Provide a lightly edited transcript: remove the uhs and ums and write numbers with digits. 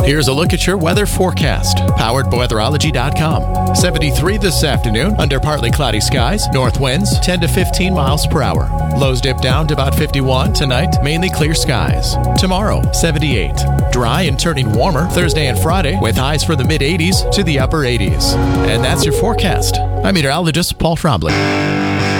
Here's a look at your weather forecast, powered by weatherology.com. 73 this afternoon, under partly cloudy skies, north winds 10 to 15 miles per hour. Lows dip down to about 51 tonight, mainly clear skies. Tomorrow, 78. Dry and turning warmer Thursday and Friday, with highs from the mid-80s to the upper 80s. And that's your forecast. I'm meteorologist Paul Trombley.